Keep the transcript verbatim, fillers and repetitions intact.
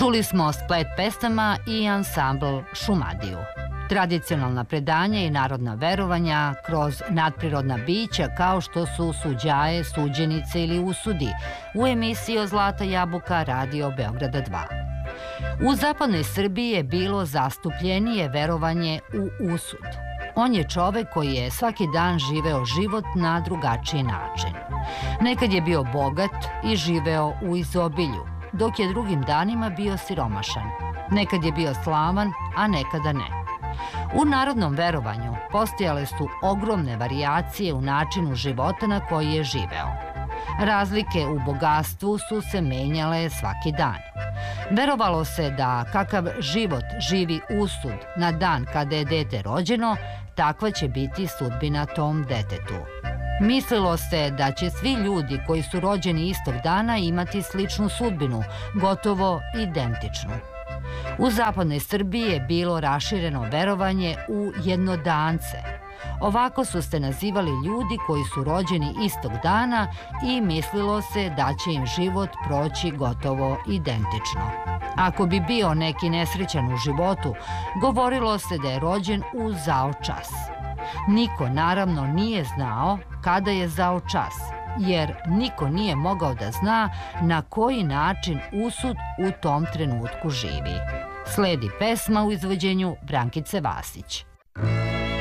Čuli smo splet pesama i ansambl Šumadiju. Tradicionalna predanja i narodna verovanja kroz nadprirodna bića kao što su suđaje, suđenice ili usudi u emisiji o Zlata jabuka Radio Beograda dva. U zapadnoj Srbiji je bilo zastupljenije verovanje u usud. On je čovek koji je svaki dan živeo život na drugačiji način. Nekad je bio bogat i živeo u izobilju, dok je drugim danima bio siromašan. Nekad je bio slavan, a nekada ne. U narodnom verovanju postojale su ogromne varijacije u načinu života na koji je živeo. Razlike u bogatstvu su se menjale svaki dan. Verovalo se da kakav život živi usud na dan kada je dete rođeno, takva će biti sudbina tom detetu. Mislilo se da će svi ljudi koji su rođeni istog dana imati sličnu sudbinu, gotovo identičnu. U zapadnoj Srbiji je bilo rašireno verovanje u jednodance. Ovako su se nazivali ljudi koji su rođeni istog dana i mislilo se da će im život proći gotovo identično. Ako bi bio neki nesrećan u životu, govorilo se da je rođen u zao čas. Niko naravno nije znao kada je zao čas, jer niko nije mogao da zna na koji način usud u tom trenutku živi. Sledi pesma u izvođenju Brankice Vasić.